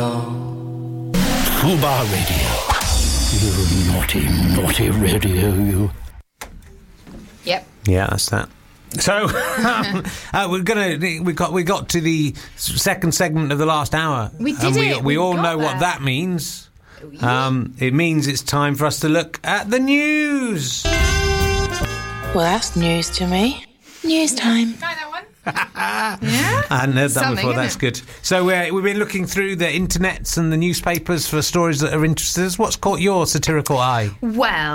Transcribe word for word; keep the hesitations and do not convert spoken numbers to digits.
Fubar Radio. You naughty, naughty radio, you. Yep. Yeah, that's that. So um, uh, we're gonna we got we got to the second segment of the last hour. We did and we, it. We, We all got know there. what that means. Oh, yeah. Um, it means it's time for us to look at the news. Well, that's news to me. News time. Try that one. Yeah. I hadn't heard that Something, before. isn't That's it? good. So uh, we've been looking through the internets and the newspapers for stories that are interested us. What's caught your satirical eye? Well.